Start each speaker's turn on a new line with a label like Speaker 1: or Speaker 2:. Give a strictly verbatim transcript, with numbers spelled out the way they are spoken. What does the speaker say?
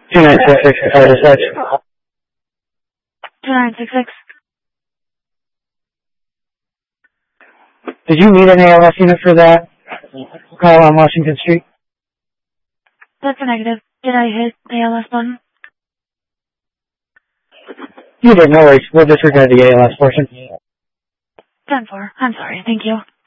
Speaker 1: two nine six six, fire dispatch.
Speaker 2: two nine six six.
Speaker 1: Did you need an A L S unit for that call on Washington Street?
Speaker 2: That's a negative. Did I hit the A L S button?
Speaker 1: You did, no worries. We'll disregard the A L S portion.
Speaker 2: ten four. I'm sorry. Thank you.